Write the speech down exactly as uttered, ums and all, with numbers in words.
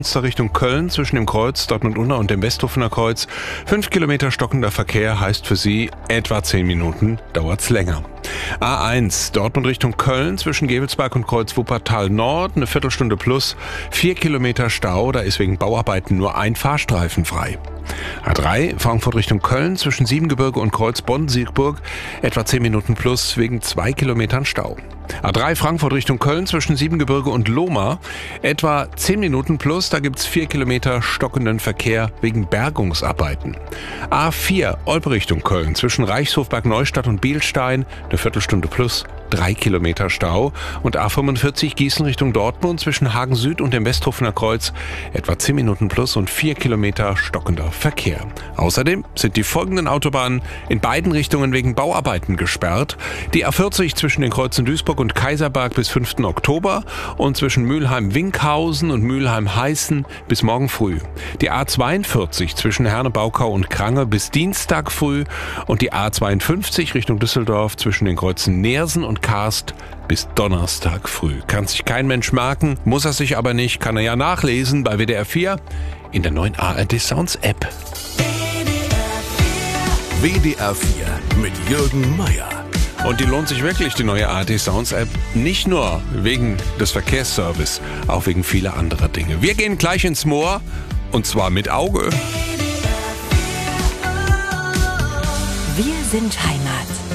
Richtung Köln zwischen dem Kreuz Dortmund-Unna und dem Westhofener Kreuz. Fünf Kilometer stockender Verkehr heißt für Sie etwa zehn Minuten, dauert's länger. A eins Dortmund Richtung Köln zwischen Gevelsberg und Kreuz Wuppertal Nord, eine Viertelstunde plus, vier Kilometer Stau, da ist wegen Bauarbeiten nur ein Fahrstreifen frei. A drei Frankfurt Richtung Köln zwischen Siebengebirge und Kreuz Bonn-Siegburg, etwa zehn Minuten plus wegen zwei Kilometern Stau. A drei Frankfurt Richtung Köln zwischen Siebengebirge und Lohmar, etwa zehn Minuten plus, da gibt's vier Kilometer stockenden Verkehr wegen Bergungsarbeiten. A vier Olpe Richtung Köln zwischen Reichshofberg Neustadt und Bielstein, eine Viertelstunde plus, drei Kilometer Stau. Und A fünfundvierzig Gießen Richtung Dortmund zwischen Hagen Süd und dem Westhofener Kreuz, etwa zehn Minuten plus und vier Kilometer stockender Verkehr. Außerdem sind die folgenden Autobahnen in beiden Richtungen wegen Bauarbeiten gesperrt. Die A vierzig zwischen den Kreuzen Duisburg und Kaiserberg bis fünften Oktober und zwischen Mülheim-Winkhausen und Mülheim-Heißen bis morgen früh. Die A zweiundvierzig zwischen Herne-Baukau und Krange bis Dienstag früh und die A zweiundfünfzig Richtung Düsseldorf zwischen den Kreuzen Neersen und Karst bis Donnerstag früh. Kann sich kein Mensch merken, muss er sich aber nicht, kann er ja nachlesen bei W D R vier in der neuen A R D Sounds App. W D R vier mit Jürgen Meier. Und die lohnt sich wirklich, die neue A R D Sounds App. Nicht nur wegen des Verkehrsservice, auch wegen vieler anderer Dinge. Wir gehen gleich ins Moor und zwar mit Auge. Wir sind Heimat.